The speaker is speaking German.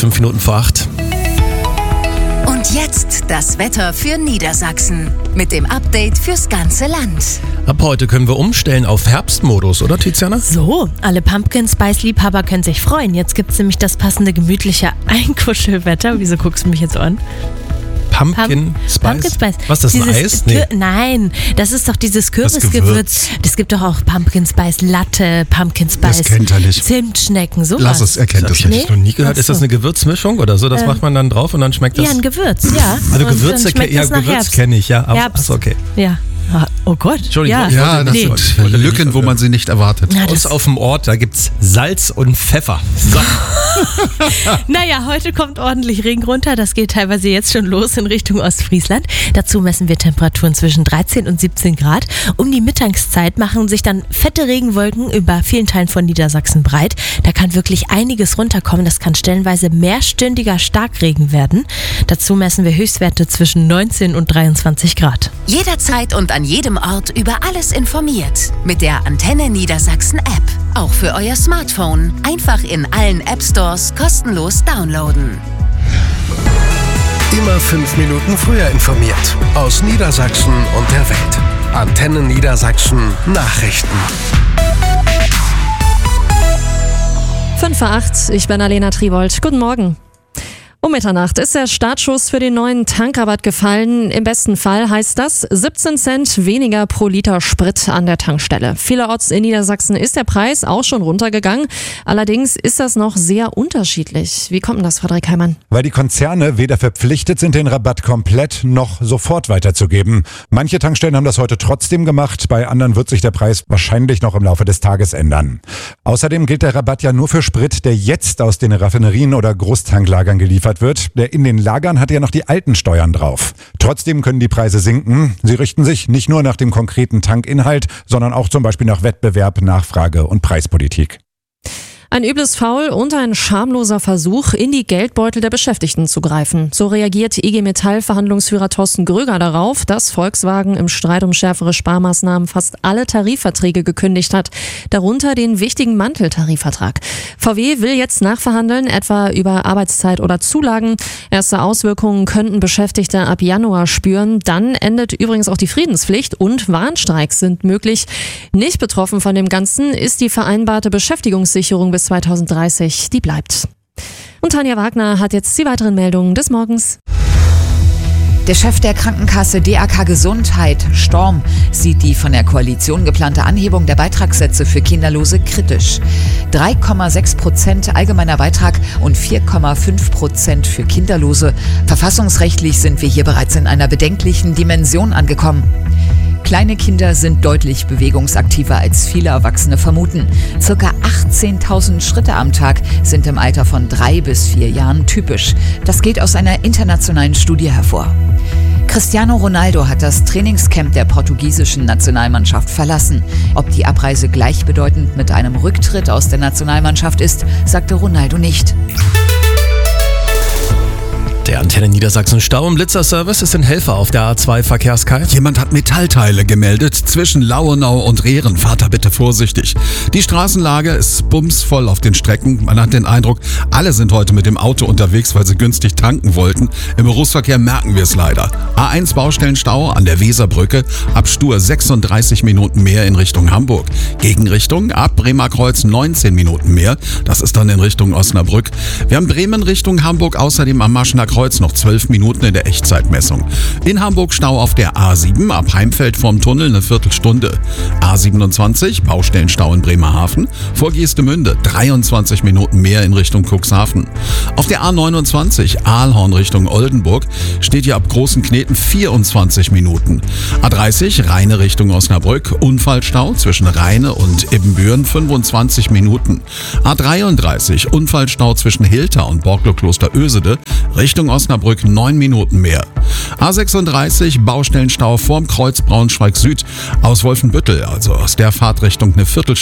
5 Minuten vor 8. Und jetzt das Wetter für Niedersachsen mit dem Update fürs ganze Land. Ab heute können wir umstellen auf Herbstmodus, oder Tiziana? So, alle Pumpkin Spice Liebhaber können sich freuen. Jetzt gibt's nämlich das passende gemütliche Einkuschelwetter. Wieso guckst du mich jetzt an? Pumpkin Spice? Was, das ist ein Eis? Nee. Nein, das ist doch dieses Kürbisgewürz. Das gibt doch auch Pumpkin Spice Latte, Pumpkin Spice Das kennt er nicht. Zimtschnecken, sowas. Lass es, er kennt Das es habe nicht. ich noch nie gehört. Ist das eine Gewürzmischung oder so? Das macht man dann drauf und dann schmeckt das... Ja, ein Gewürz, ja. Also Und Gewürze, dann schmeckt es nach Gewürz Herbst. kenne ich, ja. Herbst. Achso, okay. Ja. Oh Gott. Entschuldigung. Ja, das Nee. sind Lücken, wo man sie nicht erwartet. Na, Bei uns auf dem Ort, da gibt's Salz und Pfeffer. So. Naja, heute kommt ordentlich Regen runter. Das geht teilweise jetzt schon los in Richtung Ostfriesland. Dazu messen wir Temperaturen zwischen 13 und 17 Grad. Um die Mittagszeit machen sich dann fette Regenwolken über vielen Teilen von Niedersachsen breit. Da kann wirklich einiges runterkommen. Das kann stellenweise mehrstündiger Starkregen werden. Dazu messen wir Höchstwerte zwischen 19 und 23 Grad. Jederzeit und an jedem Ort über alles informiert. Mit der Antenne Niedersachsen App. Auch für euer Smartphone. Einfach in allen App Stores kostenlos downloaden. Immer 5 Minuten früher informiert. Aus Niedersachsen und der Welt. Antenne Niedersachsen Nachrichten. 5:08, ich bin Alena Tribold. Guten Morgen. Um Mitternacht ist der Startschuss für den neuen Tankrabatt gefallen. Im besten Fall heißt das 17 Cent weniger pro Liter Sprit an der Tankstelle. Vielerorts in Niedersachsen ist der Preis auch schon runtergegangen. Allerdings ist das noch sehr unterschiedlich. Wie kommt denn das, Frederik Heimann? Weil die Konzerne weder verpflichtet sind, den Rabatt komplett noch sofort weiterzugeben. Manche Tankstellen haben das heute trotzdem gemacht, bei anderen wird sich der Preis wahrscheinlich noch im Laufe des Tages ändern. Außerdem gilt der Rabatt ja nur für Sprit, der jetzt aus den Raffinerien oder Großtanklagern geliefert wird. Der in den Lagern hat ja noch die alten Steuern drauf. Trotzdem können die Preise sinken. Sie richten sich nicht nur nach dem konkreten Tankinhalt, sondern auch zum Beispiel nach Wettbewerb, Nachfrage und Preispolitik. Ein übles Foul und ein schamloser Versuch, in die Geldbeutel der Beschäftigten zu greifen. So reagiert IG Metall-Verhandlungsführer Thorsten Gröger darauf, dass Volkswagen im Streit um schärfere Sparmaßnahmen fast alle Tarifverträge gekündigt hat, darunter den wichtigen Manteltarifvertrag. VW will jetzt nachverhandeln, etwa über Arbeitszeit oder Zulagen. Erste Auswirkungen könnten Beschäftigte ab Januar spüren. Dann endet übrigens auch die Friedenspflicht und Warnstreiks sind möglich. Nicht betroffen von dem Ganzen ist die vereinbarte Beschäftigungssicherung bis 2030, die bleibt. Und Tanja Wagner hat jetzt die weiteren Meldungen des Morgens. Der Chef der Krankenkasse DAK Gesundheit, Storm, sieht die von der Koalition geplante Anhebung der Beitragssätze für Kinderlose kritisch. 3,6% allgemeiner Beitrag und 4,5% für Kinderlose. Verfassungsrechtlich sind wir hier bereits in einer bedenklichen Dimension angekommen. Kleine Kinder sind deutlich bewegungsaktiver als viele Erwachsene vermuten. Circa 18.000 Schritte am Tag sind im Alter von 3 bis 4 Jahren typisch. Das geht aus einer internationalen Studie hervor. Cristiano Ronaldo hat das Trainingscamp der portugiesischen Nationalmannschaft verlassen. Ob die Abreise gleichbedeutend mit einem Rücktritt aus der Nationalmannschaft ist, sagte Ronaldo nicht. Der Antenne Niedersachsen Stau- und Blitzerservice ist ein Helfer auf der A2 Verkehrskite. Jemand hat Metallteile gemeldet zwischen Lauenau und Rehren. Fahrt da bitte vorsichtig. Die Straßenlage ist bumsvoll auf den Strecken. Man hat den Eindruck, alle sind heute mit dem Auto unterwegs, weil sie günstig tanken wollten. Im Berufsverkehr merken wir es leider. A1 Baustellenstau an der Weserbrücke. Ab Stur 36 Minuten mehr in Richtung Hamburg. Gegenrichtung ab Bremerkreuz 19 Minuten mehr. Das ist dann in Richtung Osnabrück. Wir haben Bremen Richtung Hamburg außerdem am Marschener Kreuz noch 12 Minuten in der Echtzeitmessung. In Hamburg Stau auf der A7 ab Heimfeld vorm Tunnel eine Viertelstunde. A27 Baustellenstau in Bremerhaven. Vor Geestemünde 23 Minuten mehr in Richtung Cuxhaven. Auf der A29 Aalhorn Richtung Oldenburg steht hier ab Großen Kneten 24 Minuten. A30 Rheine Richtung Osnabrück. Unfallstau zwischen Rheine und Ibbenbüren 25 Minuten. A33 Unfallstau zwischen Hilter und Borglokloster Ösede Richtung Osnabrück 9 Minuten mehr. A36 Baustellenstau vorm Kreuz Braunschweig Süd aus Wolfenbüttel, also aus der Fahrtrichtung eine Viertelstunde.